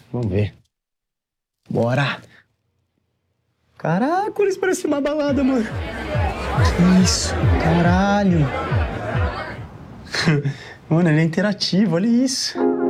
Vamos ver. Bora! Caraca, isso parece uma balada, mano. Que isso? Caralho! Mano, ele é interativo, olha isso.